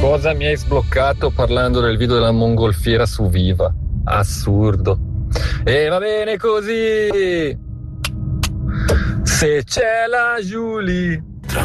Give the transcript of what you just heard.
Cosa mi hai sbloccato parlando del video della mongolfiera su Viva? Assurdo. E va bene così. Se c'è la Julie